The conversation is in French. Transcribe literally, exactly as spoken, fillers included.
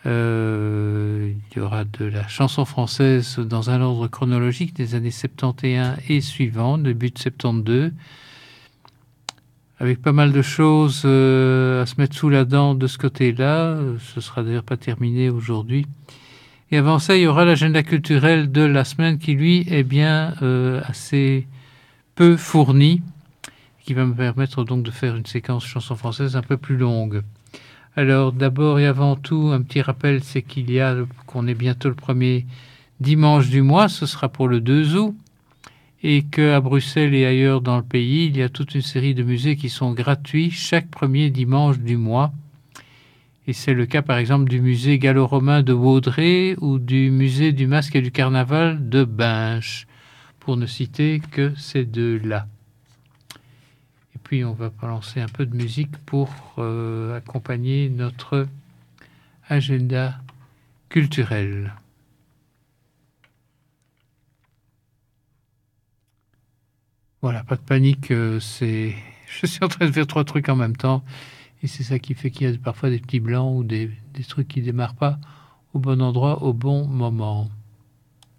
Euh, il y aura de la chanson française dans un ordre chronologique des années soixante et onze et suivants, début de soixante-douze, avec pas mal de choses euh, à se mettre sous la dent de ce côté-là. Ce sera d'ailleurs pas terminé aujourd'hui. Et avant ça, il y aura l'agenda culturel de la semaine qui, lui, est bien euh, assez peu fourni, qui va me permettre donc de faire une séquence chanson française un peu plus longue. Alors, d'abord et avant tout, un petit rappel, c'est qu'il y a, qu'on est bientôt le premier dimanche du mois, ce sera pour le deux août, et qu'à Bruxelles et ailleurs dans le pays, il y a toute une série de musées qui sont gratuits chaque premier dimanche du mois. Et c'est le cas, par exemple, du musée gallo-romain de Vaudrey ou du musée du masque et du carnaval de Binche, pour ne citer que ces deux-là. Et puis, on va balancer un peu de musique pour euh, accompagner notre agenda culturel. Voilà, pas de panique, euh, c'est... je suis en train de faire trois trucs en même temps, et c'est ça qui fait qu'il y a parfois des petits blancs ou des, des trucs qui ne démarrent pas au bon endroit, au bon moment.